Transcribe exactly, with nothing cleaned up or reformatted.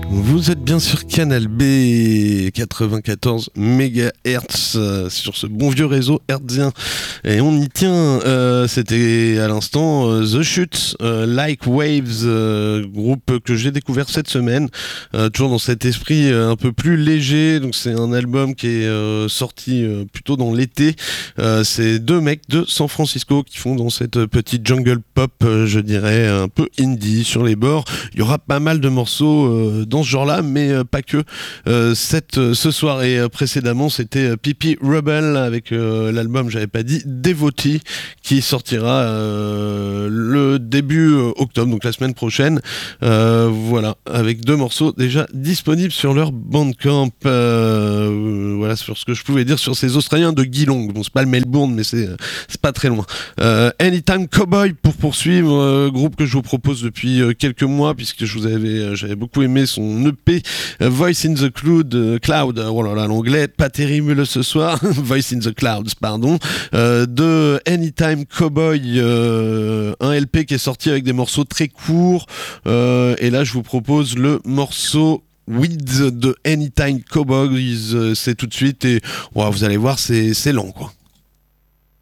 Vous êtes bien sur Canal B, quatre-vingt-quatorze mégahertz euh, sur ce bon vieux réseau hertzien. Et on y tient, euh, c'était à l'instant euh, The Chutes, euh, Like Waves, euh, groupe que j'ai découvert cette semaine, euh, toujours dans cet esprit euh, un peu plus léger. Donc c'est un album qui est euh, sorti euh, plutôt dans l'été. Euh, c'est deux mecs de San Francisco qui font dans cette petite jungle pop, euh, je dirais, un peu indie sur les bords. Il y aura pas mal de morceaux euh, dans ce genre-là, mais euh, pas que. Euh, cette, euh, ce soir et euh, précédemment, c'était euh, Pippi Rebel avec euh, l'album, j'avais pas dit, Devotee, qui sortira euh, le début euh, octobre, donc la semaine prochaine. Euh, voilà, avec deux morceaux déjà disponibles sur leur Bandcamp. Euh, voilà sur ce que je pouvais dire sur ces Australiens de Geelong. Bon, c'est pas le Melbourne, mais c'est, c'est pas très loin. Euh, Anytime Cowboy pour poursuivre, euh, groupe que je vous propose depuis euh, quelques mois, puisque je vous avais, euh, j'avais beaucoup aimé son E P euh, Voice in the Cloud, euh, Cloud, oh là là, l'anglais, pas terrible ce soir, Voice in the Clouds, pardon, euh, de Anytime Cowboy, euh, un L P qui est sorti avec des morceaux très courts, euh, et là je vous propose le morceau Weeds de Anytime Cowboys, c'est tout de suite, et wow, vous allez voir, c'est, c'est lent quoi.